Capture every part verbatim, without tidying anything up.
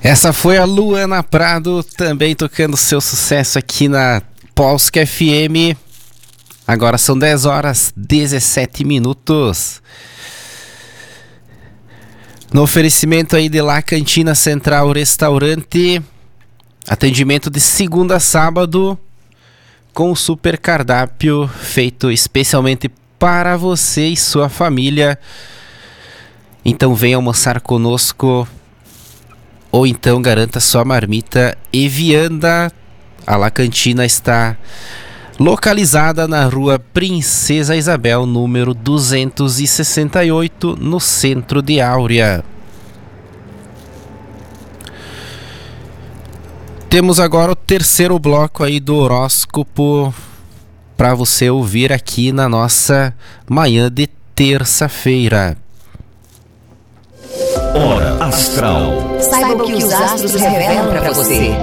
Essa foi a Luana Prado, também tocando seu sucesso aqui na Polska F M. Agora são dez horas e dezessete minutos. No oferecimento aí de La Cantina Central Restaurante, atendimento de segunda a sábado, com o super cardápio feito especialmente para você e sua família. Então venha almoçar conosco, ou então garanta sua marmita e vianda. A La Cantina está localizada na rua Princesa Isabel, número duzentos e sessenta e oito, no centro de Áurea. Temos agora o terceiro bloco aí do horóscopo para você ouvir aqui na nossa manhã de terça-feira. Hora Astral. Saiba o que os astros revelam para você.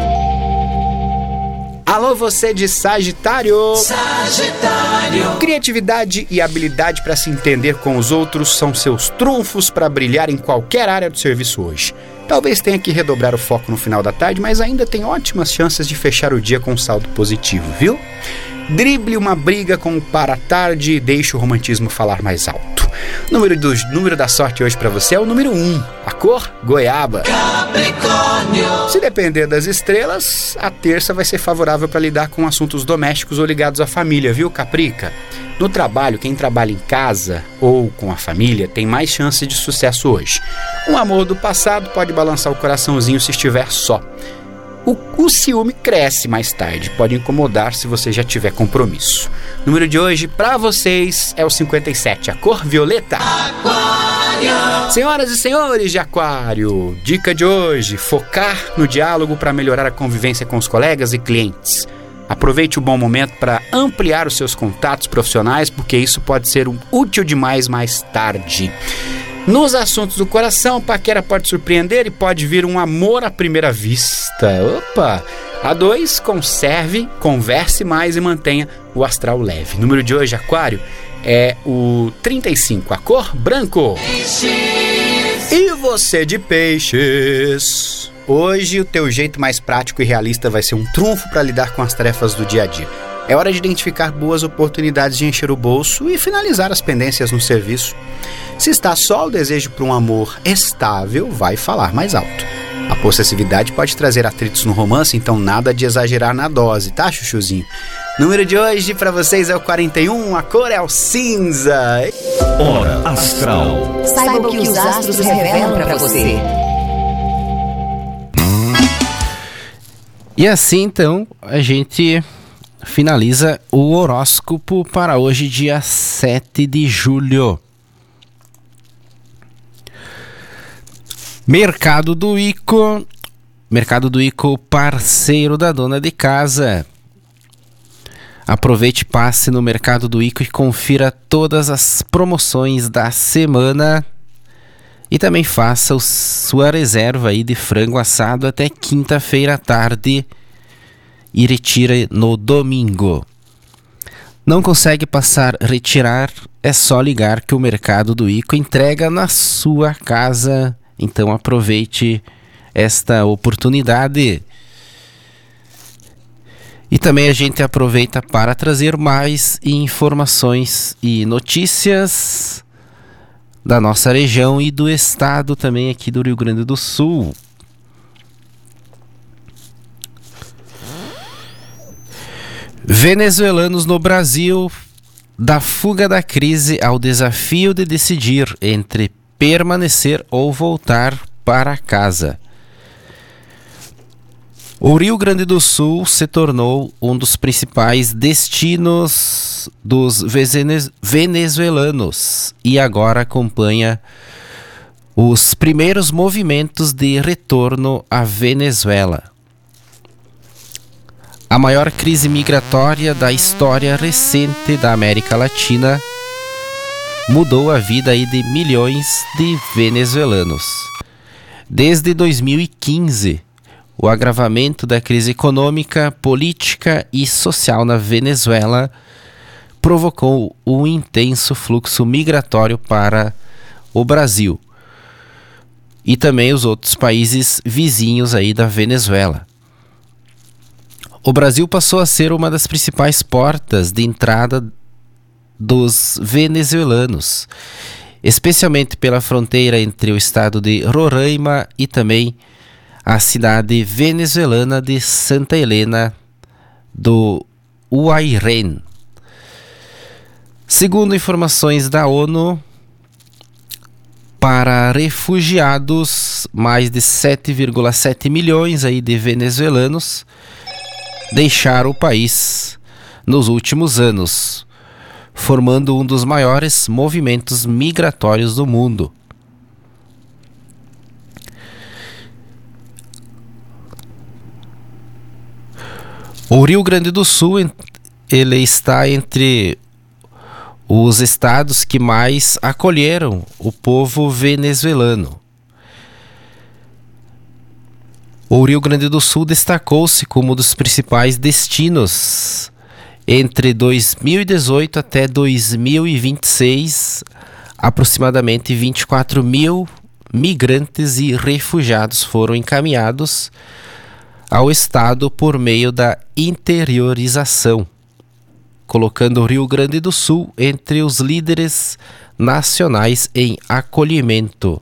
Alô, você de Sagitário! Sagitário! Criatividade e habilidade para se entender com os outros são seus trunfos para brilhar em qualquer área do serviço hoje. Talvez tenha que redobrar o foco no final da tarde, mas ainda tem ótimas chances de fechar o dia com um saldo positivo, viu? Drible uma briga com o para-tarde e deixe o romantismo falar mais alto. Número, do, número da sorte hoje para você é o número um, a cor goiaba. Capricórnio! Se depender das estrelas, a terça vai ser favorável para lidar com assuntos domésticos ou ligados à família, viu, Caprica? No trabalho, quem trabalha em casa ou com a família tem mais chance de sucesso hoje. Um amor do passado pode balançar o coraçãozinho se estiver só. O, o ciúme cresce mais tarde, pode incomodar se você já tiver compromisso. O número de hoje para vocês é o cinquenta e sete, a cor violeta. Aquário! Senhoras e senhores de Aquário, dica de hoje: focar no diálogo para melhorar a convivência com os colegas e clientes. Aproveite o bom momento para ampliar os seus contatos profissionais, porque isso pode ser um útil demais mais tarde. Nos assuntos do coração, a paquera pode surpreender e pode vir um amor à primeira vista. Opa! A dois, conserve, converse mais e mantenha o astral leve. Número de hoje, Aquário, é o trinta e cinco, a cor branco. Peixes! E você de Peixes? Hoje o teu jeito mais prático e realista vai ser um trunfo para lidar com as tarefas do dia a dia. É hora de identificar boas oportunidades de encher o bolso e finalizar as pendências no serviço. Se está só, o desejo por um amor estável vai falar mais alto. A possessividade pode trazer atritos no romance, então nada de exagerar na dose, tá, chuchuzinho? Número de hoje para vocês é o quarenta e um, a cor é o cinza. Hora Astral. Saiba o que os astros revelam para você. E assim, então, a gente finaliza o horóscopo para hoje, dia sete de julho. Mercado do Ico. Mercado do Ico, parceiro da dona de casa. Aproveite, passe no Mercado do Ico e confira todas as promoções da semana. E também faça o, sua reserva aí de frango assado até quinta-feira à tarde e retire no domingo. Não consegue passar, retirar, é só ligar que o Mercado do Ico entrega na sua casa. Então aproveite esta oportunidade. E também a gente aproveita para trazer mais informações e notícias da nossa região e do estado também aqui do Rio Grande do Sul. Venezuelanos no Brasil, da fuga da crise ao desafio de decidir entre permanecer ou voltar para casa. O Rio Grande do Sul se tornou um dos principais destinos dos venezuelanos e agora acompanha os primeiros movimentos de retorno à Venezuela. A maior crise migratória da história recente da América Latina mudou a vida aí de milhões de venezuelanos. Desde dois mil e quinze, o agravamento da crise econômica, política e social na Venezuela provocou um intenso fluxo migratório para o Brasil. e também os outros países vizinhos aí da Venezuela. O Brasil passou a ser uma das principais portas de entrada dos venezuelanos, especialmente pela fronteira entre o estado de Roraima e também a cidade venezuelana de Santa Helena do Uairén. Segundo informações da ONU, para refugiados, mais de sete vírgula sete milhões aí de venezuelanos deixaram o país nos últimos anos, formando um dos maiores movimentos migratórios do mundo. O Rio Grande do Sul, ele está entre os estados que mais acolheram o povo venezuelano. O Rio Grande do Sul destacou-se como um dos principais destinos entre dois mil e dezoito até dois mil e vinte e seis. Aproximadamente vinte e quatro mil migrantes e refugiados foram encaminhados ao estado por meio da interiorização, colocando o Rio Grande do Sul entre os líderes nacionais em acolhimento.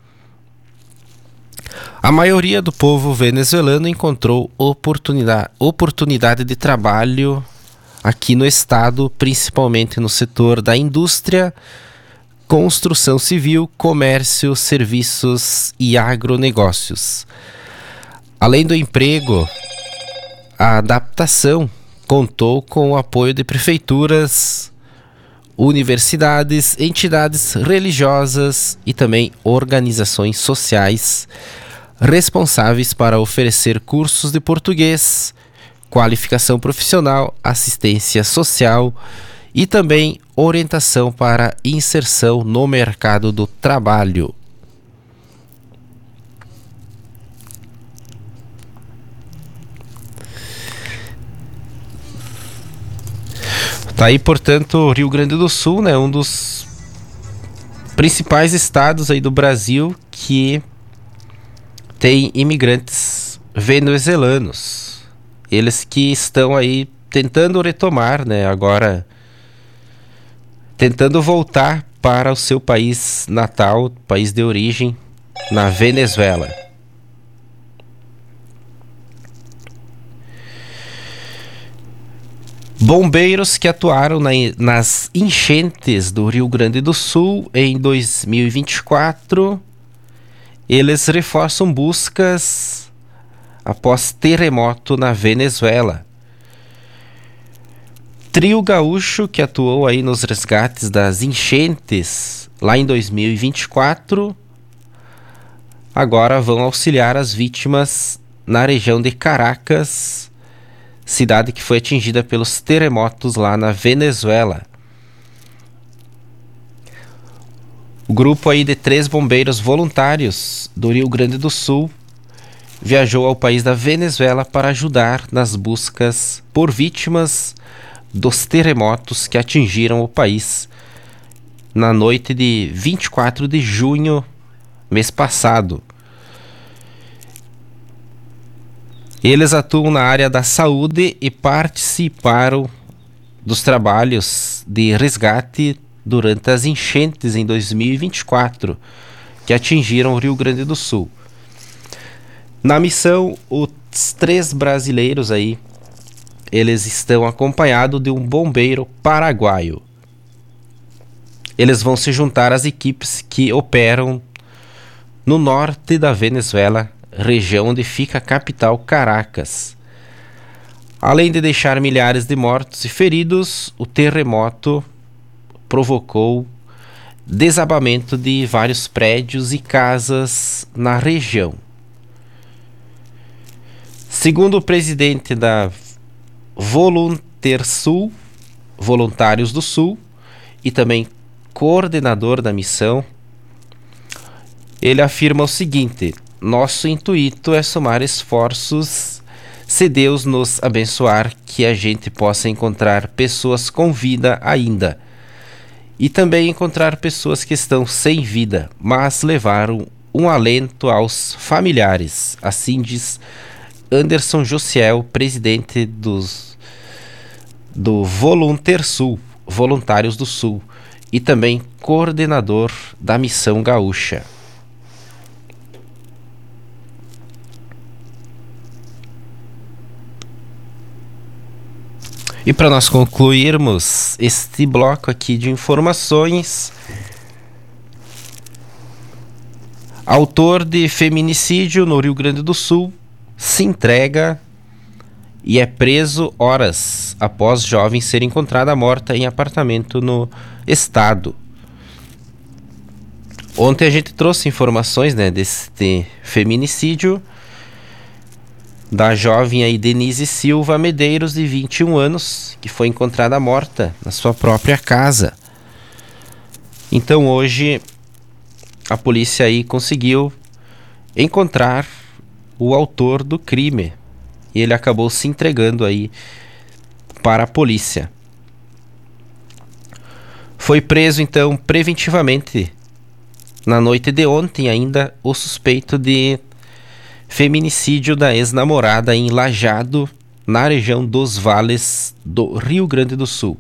A maioria do povo venezuelano encontrou oportunidade, oportunidade de trabalho aqui no estado, principalmente no setor da indústria, construção civil, comércio, serviços e agronegócios. Além do emprego, a adaptação contou com o apoio de prefeituras, universidades, entidades religiosas e também organizações sociais responsáveis para oferecer cursos de português, qualificação profissional, assistência social e também orientação para inserção no mercado do trabalho. Tá aí, portanto, o Rio Grande do Sul, né, um dos principais estados aí do Brasil que tem imigrantes venezuelanos. Eles que estão aí tentando retomar, né, agora tentando voltar para o seu país natal, país de origem, na Venezuela. Bombeiros que atuaram na, nas enchentes do Rio Grande do Sul em dois mil e vinte e quatro, eles reforçam buscas após terremoto na Venezuela. Trio gaúcho que atuou aí nos resgates das enchentes lá em dois mil e vinte e quatro, agora vão auxiliar as vítimas na região de Caracas, cidade que foi atingida pelos terremotos lá na Venezuela. O grupo aí de três bombeiros voluntários do Rio Grande do Sul viajou ao país da Venezuela para ajudar nas buscas por vítimas dos terremotos que atingiram o país na noite de vinte e quatro de junho, mês passado. Eles atuam na área da saúde e participaram dos trabalhos de resgate durante as enchentes em dois mil e vinte e quatro, que atingiram o Rio Grande do Sul. Na missão, os três brasileiros aí, eles estão acompanhados de um bombeiro paraguaio. Eles vão se juntar às equipes que operam no norte da Venezuela, região onde fica a capital Caracas. Além de deixar milhares de mortos e feridos, o terremoto provocou desabamento de vários prédios e casas na região. Segundo o presidente da Voluntersul, Voluntários do Sul, e também coordenador da missão, ele afirma o seguinte: nosso intuito é somar esforços, se Deus nos abençoar, que a gente possa encontrar pessoas com vida ainda, e também encontrar pessoas que estão sem vida, mas levaram um alento aos familiares. Assim diz Anderson Josiel, presidente dos, do Voluntersul, Voluntários do Sul, e também coordenador da Missão Gaúcha. E para nós concluirmos este bloco aqui de informações, autor de feminicídio no Rio Grande do Sul se entrega e é preso horas após jovem ser encontrada morta em apartamento no estado. Ontem a gente trouxe informações, né, deste feminicídio da jovem aí Denise Silva Medeiros, de vinte e um anos, que foi encontrada morta na sua própria casa. Então hoje a polícia aí conseguiu encontrar o autor do crime e ele acabou se entregando aí para a polícia. Foi preso então preventivamente na noite de ontem ainda o suspeito de feminicídio da ex-namorada em Lajeado, na região dos Vales do Rio Grande do Sul.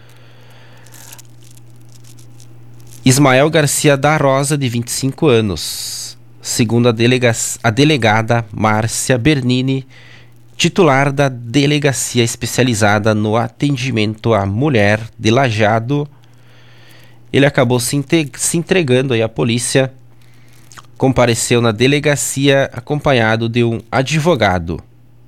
Ismael Garcia da Rosa, de vinte e cinco anos, segundo a, delega- a delegada Márcia Bernini, titular da Delegacia Especializada no Atendimento à Mulher de Lajeado. Ele acabou se, inte- se entregando aí à polícia. Compareceu na delegacia acompanhado de um advogado.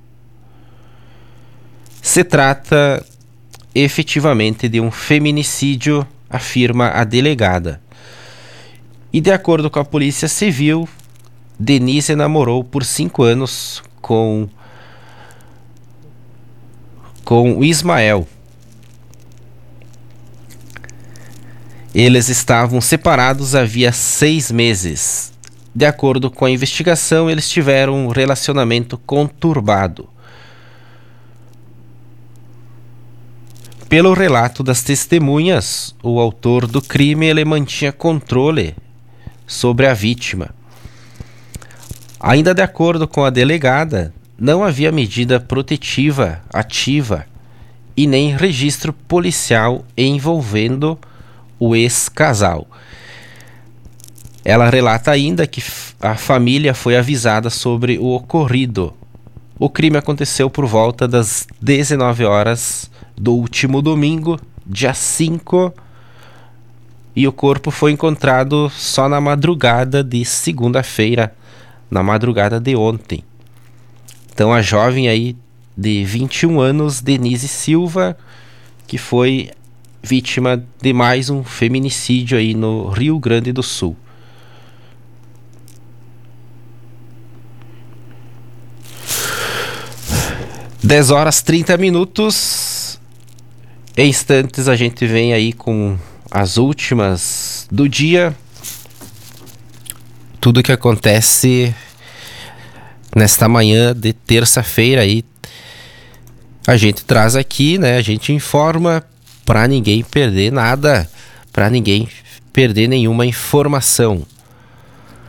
Se trata efetivamente de um feminicídio, afirma a delegada. E de acordo com a Polícia Civil, Denise namorou por cinco anos com, com o Ismael. Eles estavam separados havia seis meses. De acordo com a investigação, eles tiveram um relacionamento conturbado. Pelo relato das testemunhas, o autor do crime ele mantinha controle sobre a vítima. Ainda de acordo com a delegada, não havia medida protetiva ativa e nem registro policial envolvendo o ex-casal. Ela relata ainda que a família foi avisada sobre o ocorrido. O crime aconteceu por volta das dezenove horas do último domingo, dia cinco, e o corpo foi encontrado só na madrugada de segunda-feira, na madrugada de ontem. Então a jovem aí de vinte e um anos, Denise Silva, que foi vítima de mais um feminicídio aí no Rio Grande do Sul. dez horas trinta minutos. Em instantes a gente vem aí com as últimas do dia. Tudo que acontece nesta manhã de terça-feira aí a gente traz aqui, né? A gente informa para ninguém perder nada, para ninguém perder nenhuma informação.